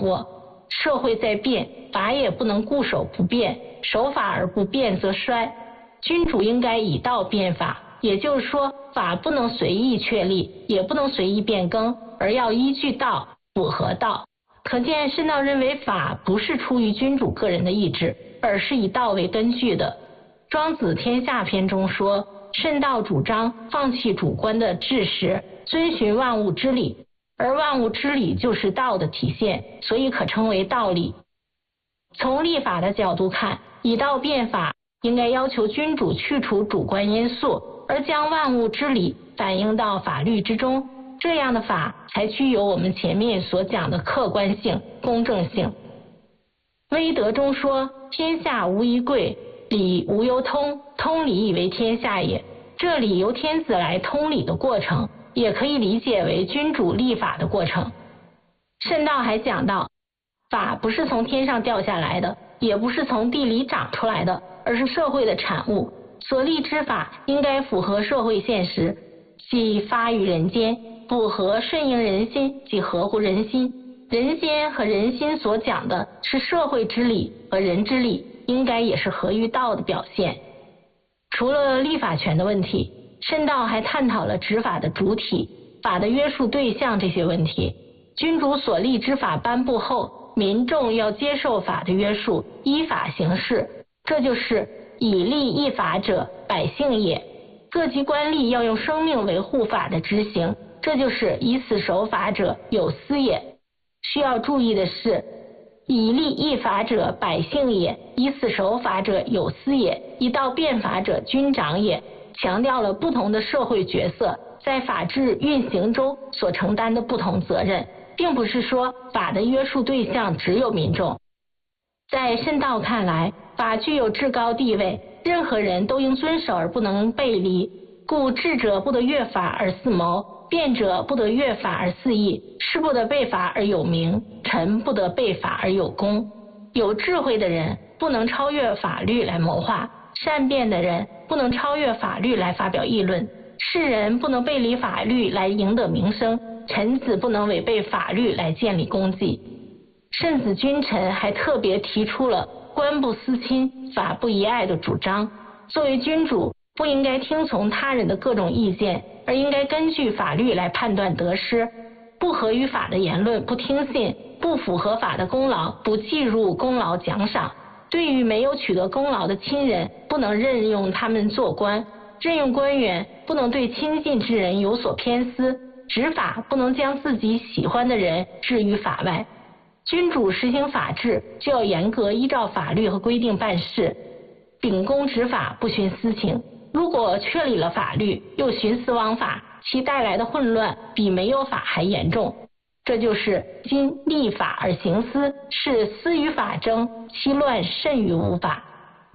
握。社会在变，法也不能固守不变，守法而不变则衰。君主应该以道变法，也就是说，法不能随意确立，也不能随意变更，而要依据道，符合道。可见申道认为法不是出于君主个人的意志，而是以道为根据的。庄子天下篇中说，申道主张放弃主观的志识，遵循万物之理，而万物之理就是道的体现，所以可称为道理。从立法的角度看，以道变法应该要求君主去除主观因素，而将万物之理反映到法律之中，这样的法才具有我们前面所讲的客观性、公正性。微德中说，天下无一贵，理无由通，通理以为天下也。这里由天子来通理的过程，也可以理解为君主立法的过程。申道还讲到，法不是从天上掉下来的，也不是从地里长出来的，而是社会的产物。所立之法应该符合社会现实，即发于人间，符合顺应人心，即合乎人心。人间和人心所讲的是社会之理和人之理，应该也是合于道的表现。除了立法权的问题，申道还探讨了执法的主体、法的约束对象这些问题。君主所立之法颁布后，民众要接受法的约束，依法行事，这就是以立义法者，百姓也。各级官吏要用生命维护法的执行，这就是以死守法者，有司也。需要注意的是，以立义法者，百姓也；以死守法者，有司也；以道变法者，君长也。强调了不同的社会角色在法治运行中所承担的不同责任，并不是说法的约束对象只有民众。在申道看来，法具有至高地位，任何人都应遵守而不能背离，故智者不得越法而肆谋，辩者不得越法而肆意，士不得背法而有名，臣不得背法而有功。有智慧的人不能超越法律来谋划，善辩的人不能超越法律来发表议论，世人不能背离法律来赢得名声，臣子不能违背法律来建立功绩。慎子君臣还特别提出了官不私亲，法不遗爱的主张。作为君主，不应该听从他人的各种意见，而应该根据法律来判断得失。不合于法的言论不听信，不符合法的功劳不计入功劳奖赏。对于没有取得功劳的亲人，不能任用他们做官。任用官员不能对亲近之人有所偏私，执法不能将自己喜欢的人置于法外。君主实行法治，就要严格依照法律和规定办事，秉公执法，不徇私情。如果确立了法律，又徇私枉法，其带来的混乱比没有法还严重。这就是今立法而行私，是私与法争，其乱甚于无法。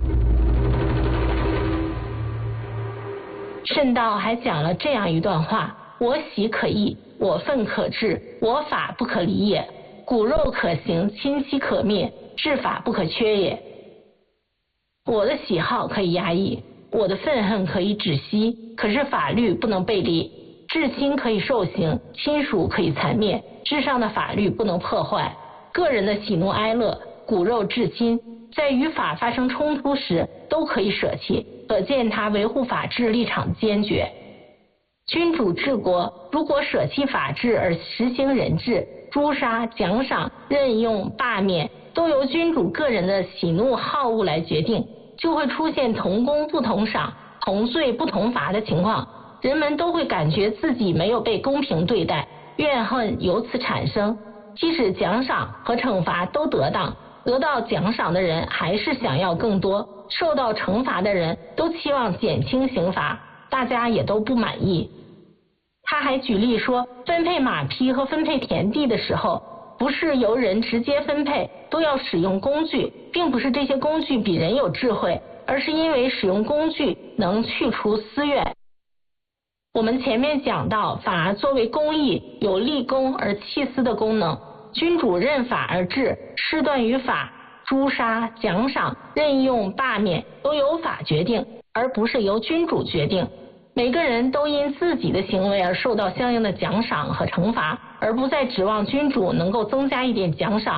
申道还讲了这样一段话：我喜可义，我愤可治，我法不可离也。骨肉可行，亲戚可灭，治法不可缺也。我的喜好可以压抑，我的愤恨可以止息，可是法律不能背离。至亲可以受刑，亲属可以残灭，至上的法律不能破坏。个人的喜怒哀乐、骨肉至亲，在与法发生冲突时都可以舍弃，可见他维护法治立场坚决。君主治国，如果舍弃法治而实行人治，诛杀、奖赏、任用、罢免都由君主个人的喜怒好恶来决定，就会出现同功不同赏、同罪不同罚的情况。人们都会感觉自己没有被公平对待，怨恨由此产生。即使奖赏和惩罚都得当，得到奖赏的人还是想要更多，受到惩罚的人都期望减轻刑罚，大家也都不满意。他还举例说，分配马匹和分配田地的时候，不是由人直接分配，都要使用工具，并不是这些工具比人有智慧，而是因为使用工具能去除私怨。我们前面讲到，法作为公义，有立功而弃私的功能。君主任法而治，事断于法，诛杀、奖赏、任用、罢免都由法决定，而不是由君主决定。每个人都因自己的行为而受到相应的奖赏和惩罚，而不再指望君主能够增加一点奖赏